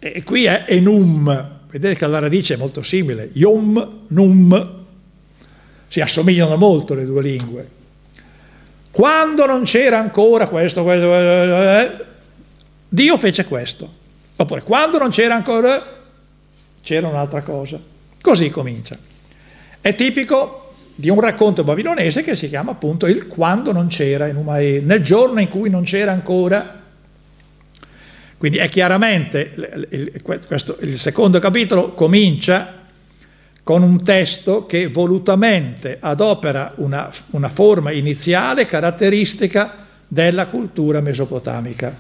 E qui è enum, vedete che la radice è molto simile, iom, num, si assomigliano molto le due lingue. Quando non c'era ancora questo, Dio fece questo. Oppure quando non c'era ancora, c'era un'altra cosa. Così comincia. È tipico di un racconto babilonese che si chiama appunto il quando non c'era, nel giorno in cui non c'era ancora. Quindi è chiaramente, il secondo capitolo comincia con un testo che volutamente adopera una forma iniziale caratteristica della cultura mesopotamica.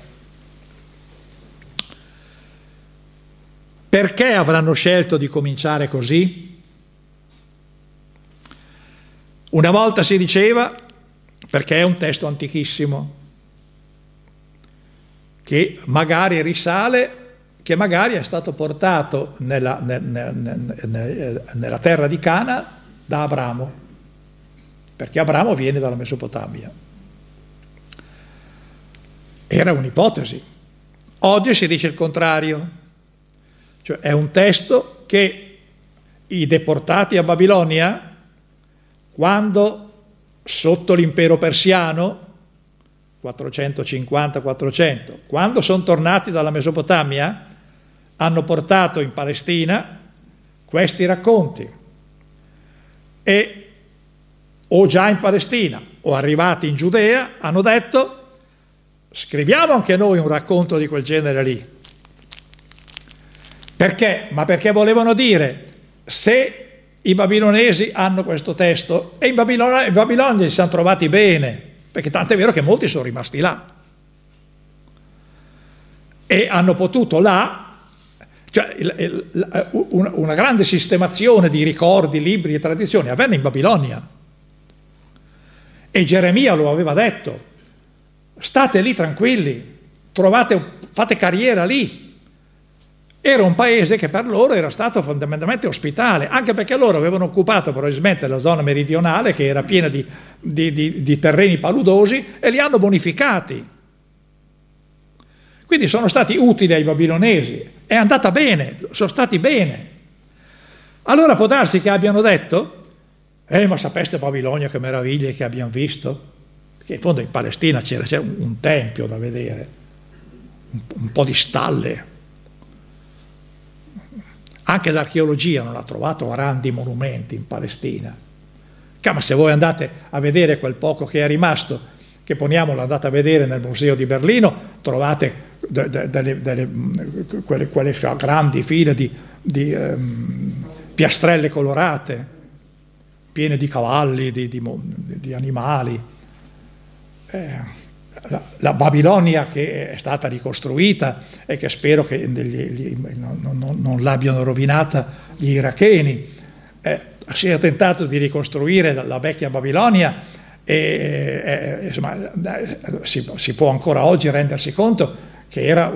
Perché avranno scelto di cominciare così? Una volta si diceva perché è un testo antichissimo, che magari risale, che magari è stato portato nella terra di Cana da Abramo, perché Abramo viene dalla Mesopotamia. Era un'ipotesi. Oggi si dice il contrario, cioè è un testo che i deportati a Babilonia, quando sotto l'impero persiano, 450-400, quando sono tornati dalla Mesopotamia, hanno portato in Palestina questi racconti e o già in Palestina o arrivati in Giudea hanno detto scriviamo anche noi un racconto di quel genere lì. Perché? Ma perché volevano dire se i babilonesi hanno questo testo e in Babilonia si sono trovati bene, perché tanto è vero che molti sono rimasti là e hanno potuto là, cioè una grande sistemazione di ricordi, libri e tradizioni avvenne in Babilonia e Geremia lo aveva detto, state lì tranquilli, fate carriera lì. Era un paese che per loro era stato fondamentalmente ospitale, anche perché loro avevano occupato probabilmente la zona meridionale che era piena di terreni paludosi e li hanno bonificati. Quindi sono stati utili ai babilonesi, è andata bene, sono stati bene. Allora può darsi che abbiano detto, ma sapeste Babilonia che meraviglie che abbiamo visto? Perché in fondo in Palestina c'era un tempio da vedere, un po' di stalle. Anche l'archeologia non ha trovato grandi monumenti in Palestina. Ma se voi andate a vedere quel poco che è rimasto, che poniamo l'andate a vedere nel museo di Berlino, trovate quelle grandi file di piastrelle colorate, piene di cavalli, di animali. La Babilonia che è stata ricostruita e che spero che non l'abbiano rovinata gli iracheni, si è tentato di ricostruire la vecchia Babilonia e insomma, si può ancora oggi rendersi conto che era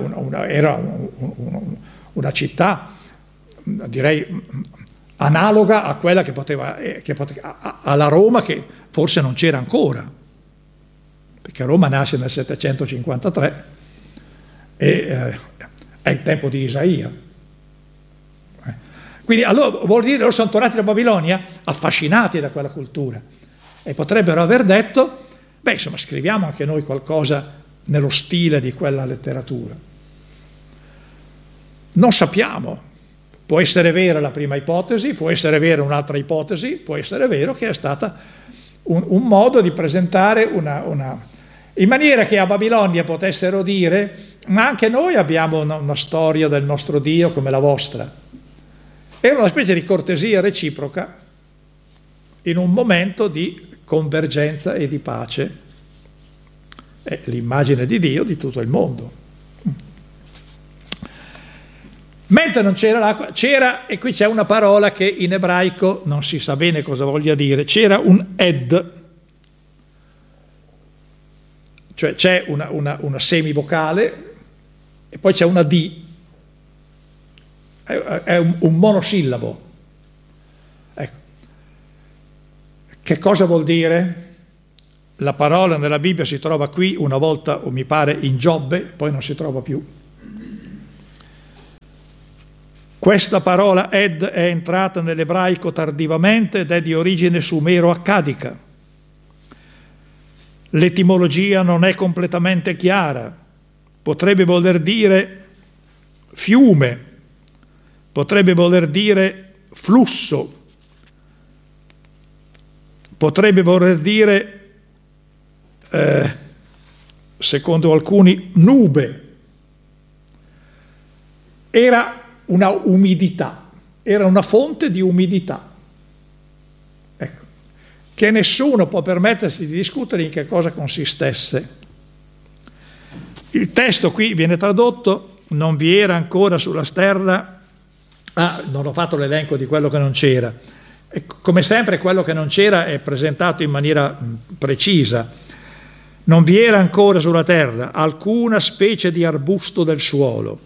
una città, direi, analoga a quella che poteva alla Roma, che forse non c'era ancora, perché Roma nasce nel 753 e è il tempo di Isaia. Quindi allora vuol dire loro sono tornati da Babilonia affascinati da quella cultura e potrebbero aver detto, insomma scriviamo anche noi qualcosa nello stile di quella letteratura. Non sappiamo, può essere vera la prima ipotesi, può essere vera un'altra ipotesi, può essere vero che è stata un modo di presentare in maniera che a Babilonia potessero dire ma anche noi abbiamo una storia del nostro Dio come la vostra. Era una specie di cortesia reciproca in un momento di convergenza e di pace. È l'immagine di Dio di tutto il mondo. Mentre non c'era l'acqua, c'era, e qui c'è una parola che in ebraico non si sa bene cosa voglia dire, c'era un ed, cioè c'è una semivocale e poi c'è una D, è un monosillabo. Ecco. Che cosa vuol dire? La parola nella Bibbia si trova qui una volta, o mi pare in Giobbe, poi non si trova più. Questa parola ed è entrata nell'ebraico tardivamente ed è di origine sumero-accadica. L'etimologia non è completamente chiara. Potrebbe voler dire fiume, potrebbe voler dire flusso, potrebbe voler dire, secondo alcuni, nube. Era una umidità, era una fonte di umidità. Ecco, che nessuno può permettersi di discutere in che cosa consistesse. Il testo qui viene tradotto: non vi era ancora sulla terra. Non ho fatto l'elenco di quello che non c'era. E come sempre quello che non c'era è presentato in maniera precisa. Non vi era ancora sulla terra alcuna specie di arbusto del suolo.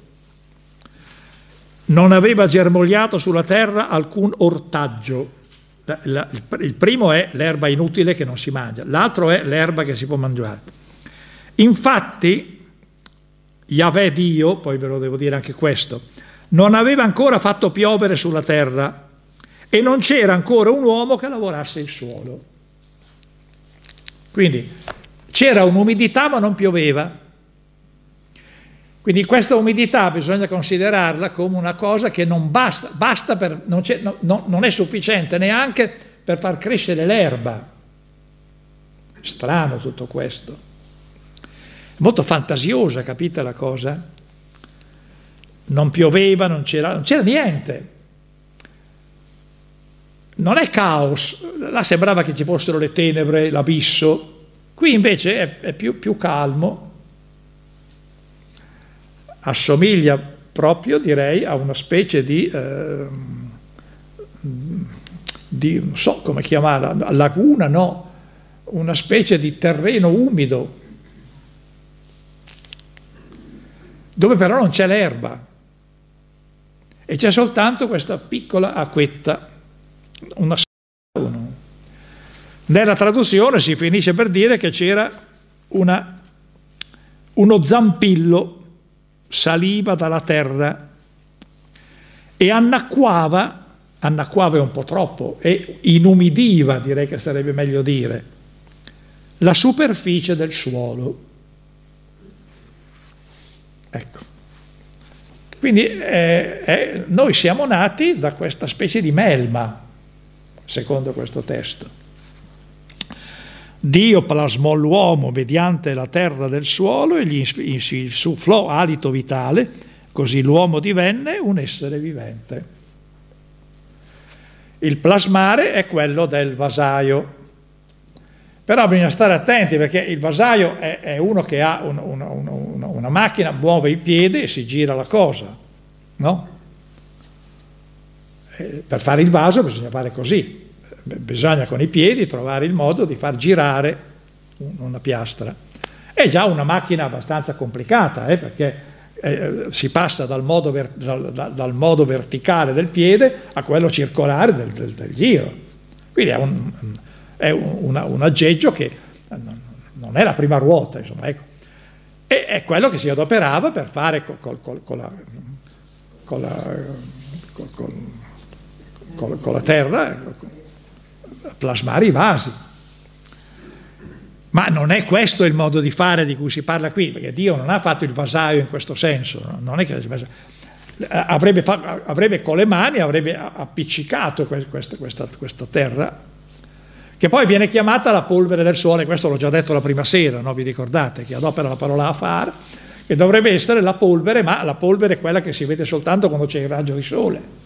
Non aveva germogliato sulla terra alcun ortaggio. Il primo è l'erba inutile che non si mangia, l'altro è l'erba che si può mangiare. Infatti, Yahweh Dio, poi ve lo devo dire anche questo, non aveva ancora fatto piovere sulla terra e non c'era ancora un uomo che lavorasse il suolo. Quindi c'era un'umidità ma non pioveva. Quindi questa umidità bisogna considerarla come una cosa che non basta, non è sufficiente neanche per far crescere l'erba. Strano tutto questo. Molto fantasiosa, capite la cosa? Non pioveva, non c'era niente. Non è caos, là sembrava che ci fossero le tenebre, l'abisso. Qui invece è più calmo. Assomiglia proprio, direi, a una specie di non so come chiamarla, laguna, no, una specie di terreno umido, dove però non c'è l'erba e c'è soltanto questa piccola acquetta, Nella traduzione si finisce per dire che c'era uno zampillo saliva dalla terra e annacquava è un po' troppo, e inumidiva, direi che sarebbe meglio dire, la superficie del suolo. Ecco. Quindi noi siamo nati da questa specie di melma, secondo questo testo. Dio plasmò l'uomo mediante la terra del suolo e gli insufflò alito vitale, così l'uomo divenne un essere vivente. Il plasmare è quello del vasaio, però bisogna stare attenti, perché il vasaio è uno che ha una macchina, muove il piede e si gira la cosa, no? Per fare il vaso bisogna fare così. Bisogna con i piedi trovare il modo di far girare una piastra. È già una macchina abbastanza complicata, perché si passa dal modo verticale del piede a quello circolare del giro. Quindi è un aggeggio che non è la prima ruota, insomma, ecco. E è quello che si adoperava per fare con la terra, plasmare i vasi. Ma non è questo il modo di fare di cui si parla qui, perché Dio non ha fatto il vasaio in questo senso, no? Non è che avrebbe con le mani appiccicato questa terra, che poi viene chiamata la polvere del sole. Questo l'ho già detto la prima sera, no? Vi ricordate che adopera la parola afar, che dovrebbe essere la polvere, ma la polvere è quella che si vede soltanto quando c'è il raggio di sole.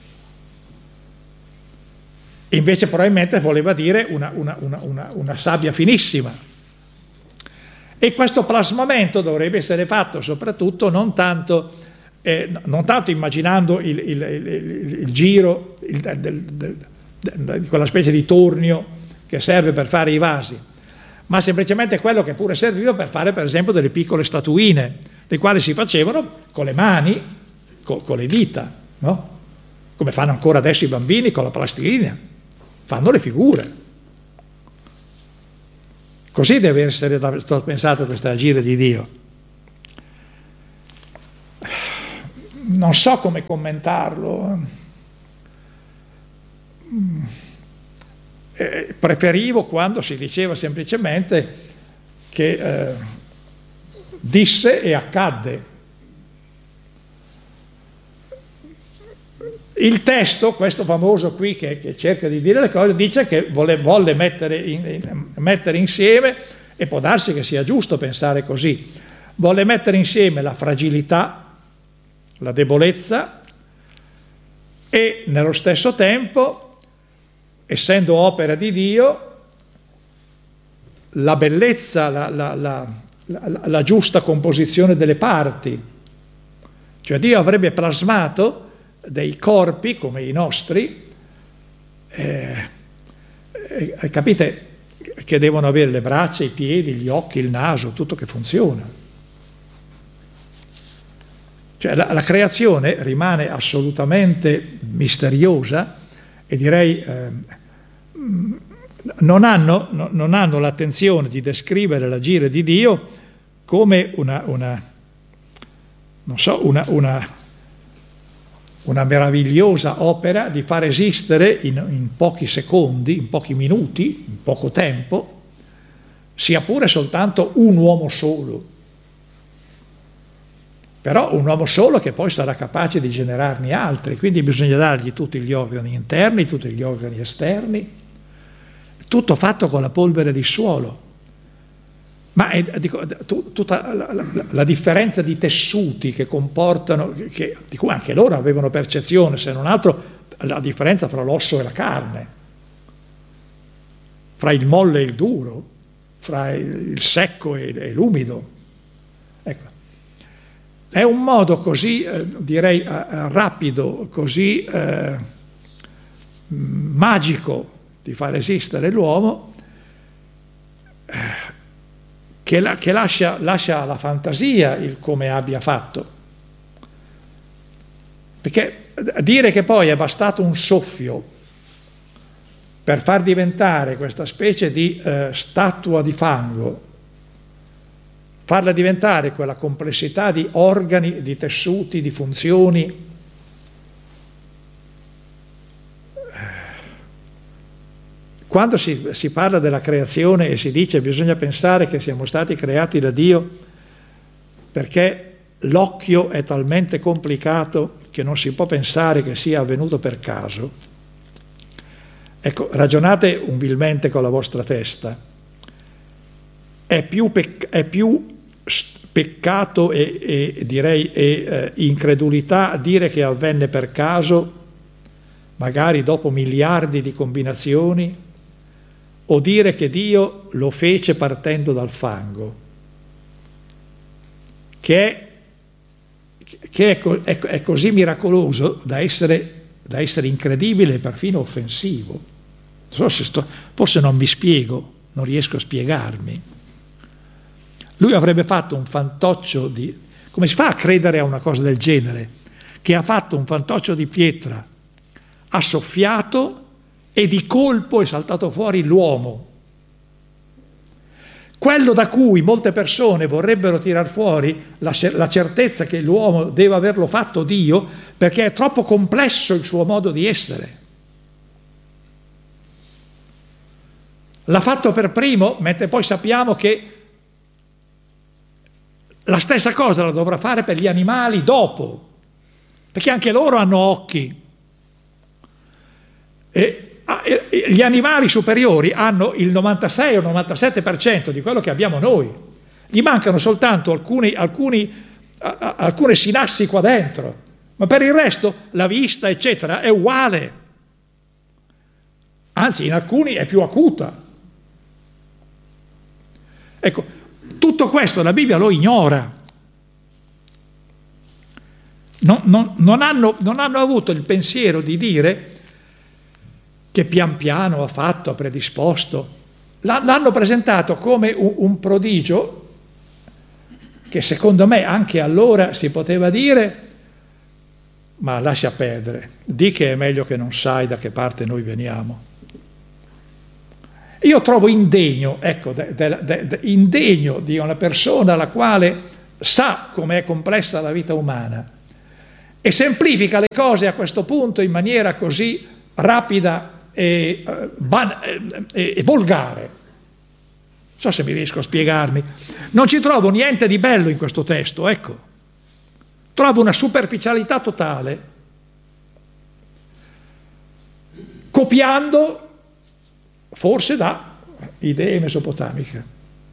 Invece probabilmente voleva dire una sabbia finissima. E questo plasmamento dovrebbe essere fatto soprattutto non tanto immaginando il giro di quella specie di tornio che serve per fare i vasi, ma semplicemente quello che pure serviva per fare, per esempio, delle piccole statuine, le quali si facevano con le mani, con le dita, no? Come fanno ancora adesso i bambini con la plastilina. Fanno le figure. Così deve essere pensato questo agire di Dio. non so come commentarlo. Preferivo quando si diceva semplicemente che disse e accadde. Il testo, questo famoso qui che cerca di dire le cose, dice che volle mettere insieme, e può darsi che sia giusto pensare così, volle mettere insieme la fragilità, la debolezza e nello stesso tempo, essendo opera di Dio, la bellezza, la giusta composizione delle parti. Cioè Dio avrebbe plasmato dei corpi come i nostri, capite che devono avere le braccia, i piedi, gli occhi, il naso, tutto che funziona. Cioè la creazione rimane assolutamente misteriosa e direi non hanno l'attenzione di descrivere l'agire di Dio come una meravigliosa opera di far esistere in pochi secondi, in pochi minuti, in poco tempo, sia pure soltanto un uomo solo. Però un uomo solo che poi sarà capace di generarne altri, quindi bisogna dargli tutti gli organi interni, tutti gli organi esterni, tutto fatto con la polvere di suolo. Ma tutta la differenza di tessuti che comportano, di cui anche loro avevano percezione, se non altro la differenza fra l'osso e la carne, fra il molle e il duro, fra il secco e l'umido. Ecco. È un modo così, direi, rapido, così magico di far esistere l'uomo, che lascia alla fantasia il come abbia fatto. Perché dire che poi è bastato un soffio per far diventare questa specie di statua di fango, farla diventare quella complessità di organi, di tessuti, di funzioni, quando si parla della creazione e si dice bisogna pensare che siamo stati creati da Dio perché l'occhio è talmente complicato che non si può pensare che sia avvenuto per caso. Ecco, ragionate umilmente con la vostra testa. È più peccato e direi incredulità dire che avvenne per caso, magari dopo miliardi di combinazioni, o dire che Dio lo fece partendo dal fango, che è così miracoloso da essere incredibile e perfino offensivo. Non so se forse non mi spiego, non riesco a spiegarmi. Lui avrebbe fatto un fantoccio di... Come si fa a credere a una cosa del genere? Che ha fatto un fantoccio di pietra, ha soffiato e di colpo è saltato fuori l'uomo. Quello da cui molte persone vorrebbero tirar fuori la certezza che l'uomo deve averlo fatto Dio, perché è troppo complesso il suo modo di essere. L'ha fatto per primo, mentre poi sappiamo che la stessa cosa la dovrà fare per gli animali dopo, perché anche loro hanno occhi. E gli animali superiori hanno il 96 o 97% di quello che abbiamo noi. Gli mancano soltanto alcune sinassi qua dentro, ma per il resto la vista, eccetera, è uguale. Anzi, in alcuni è più acuta. Ecco, tutto questo la Bibbia lo ignora. Non hanno avuto il pensiero di dire che pian piano ha predisposto. L'hanno presentato come un prodigio che secondo me anche allora si poteva dire, ma lascia perdere, di che è meglio che non sai da che parte noi veniamo. Io trovo indegno, ecco, indegno di una persona la quale sa com'è complessa la vita umana e semplifica le cose a questo punto in maniera così rapida e volgare. Non so se mi riesco a spiegarmi. Non ci trovo niente di bello in questo testo, ecco. Trovo una superficialità totale, copiando forse da idee mesopotamiche.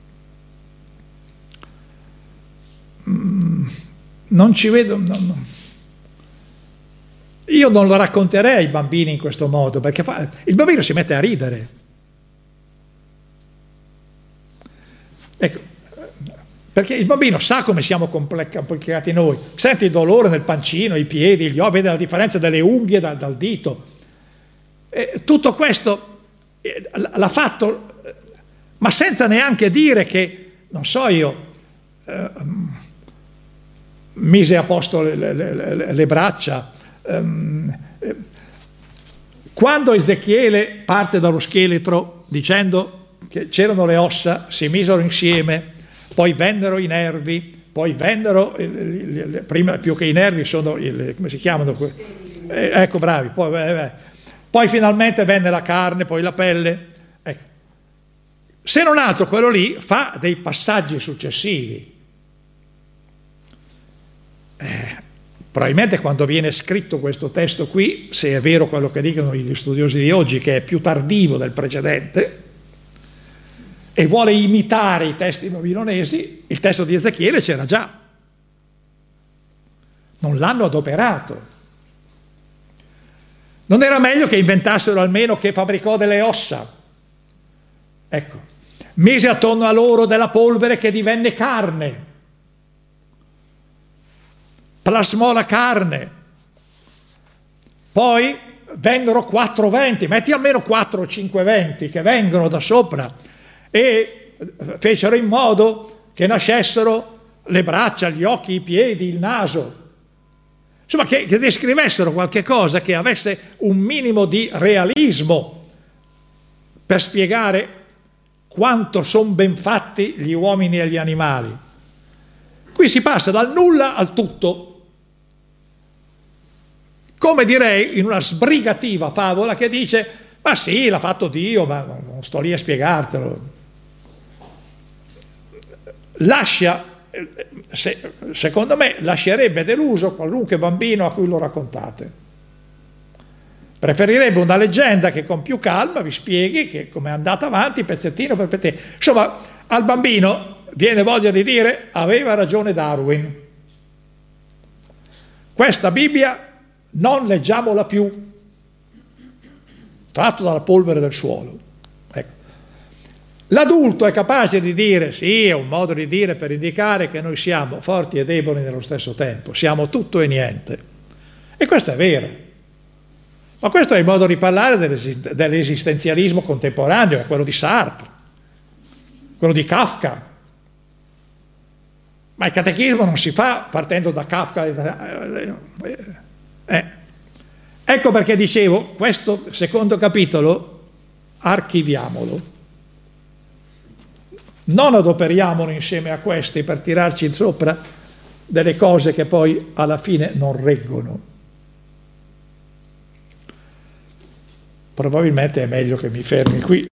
Non ci vedo. Io non lo racconterei ai bambini in questo modo, perché il bambino si mette a ridere. Ecco, perché il bambino sa come siamo complicati noi, sente il dolore nel pancino, i piedi, gli occhi, vede la differenza delle unghie dal dito. Tutto questo l'ha fatto, ma senza neanche dire che, non so io, mise a posto le braccia. Quando Ezechiele parte dallo scheletro dicendo che c'erano le ossa, si misero insieme, poi vennero i nervi, poi vennero, prima più che i nervi sono, come si chiamano? Ecco, bravi, poi finalmente venne la carne, poi la pelle. Ecco. Se non altro quello lì fa dei passaggi successivi. Probabilmente quando viene scritto questo testo qui, se è vero quello che dicono gli studiosi di oggi, che è più tardivo del precedente, e vuole imitare i testi babilonesi, il testo di Ezechiele c'era già. Non l'hanno adoperato. Non era meglio che inventassero almeno che fabbricò delle ossa? Ecco, mise attorno a loro della polvere che divenne carne, plasmò la carne, poi vennero 4 venti, metti almeno 4 o 5 venti che vengono da sopra, e fecero in modo che nascessero le braccia, gli occhi, i piedi, il naso. Insomma, che descrivessero qualche cosa che avesse un minimo di realismo per spiegare quanto sono ben fatti gli uomini e gli animali. Qui si passa dal nulla al tutto, come direi in una sbrigativa favola che dice: ma sì, l'ha fatto Dio, ma non sto lì a spiegartelo. Secondo me lascerebbe deluso qualunque bambino a cui lo raccontate. Preferirebbe una leggenda che con più calma vi spieghi che come è andata avanti pezzettino per pezzettino. Insomma, al bambino viene voglia di dire: aveva ragione Darwin, questa Bibbia non leggiamola più, tratto dalla polvere del suolo. Ecco. L'adulto è capace di dire: sì, è un modo di dire per indicare che noi siamo forti e deboli nello stesso tempo, siamo tutto e niente. E questo è vero. Ma questo è il modo di parlare dell'esistenzialismo contemporaneo, è quello di Sartre, quello di Kafka. Ma il catechismo non si fa partendo da Kafka. Ecco perché dicevo, questo secondo capitolo archiviamolo. Non adoperiamolo insieme a questi per tirarci sopra delle cose che poi alla fine non reggono. Probabilmente è meglio che mi fermi qui.